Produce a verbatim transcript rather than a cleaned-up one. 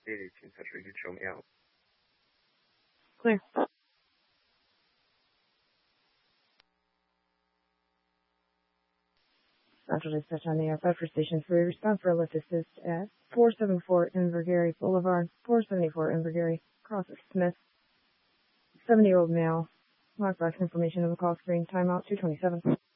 警察局九秒。 Clear. Central Dispatch on the Air five for Station three. Respond for a lift assist at four seventy-four Invergary Boulevard, four seventy-four Invergary, Crosses Smith. seventy-year-old male. Lockbox information on the call screen. Timeout two twenty-seven.